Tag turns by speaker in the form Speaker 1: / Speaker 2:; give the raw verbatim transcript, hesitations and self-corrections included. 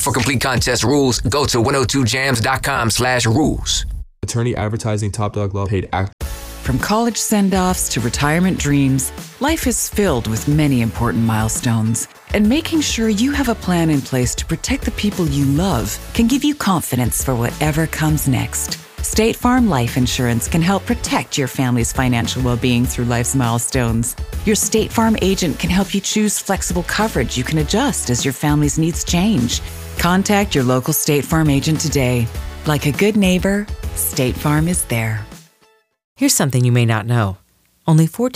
Speaker 1: For complete contest rules, go to one oh two jams dot com slash rules.
Speaker 2: Attorney advertising Top Dog Law paid act.
Speaker 3: From college send-offs to retirement dreams, life is filled with many important milestones. And making sure you have a plan in place to protect the people you love can give you confidence for whatever comes next. State Farm Life Insurance can help protect your family's financial well-being through life's milestones. Your State Farm agent can help you choose flexible coverage you can adjust as your family's needs change. Contact your local State Farm agent today. Like a good neighbor, State Farm is there.
Speaker 4: Here's something you may not know. Only fourteen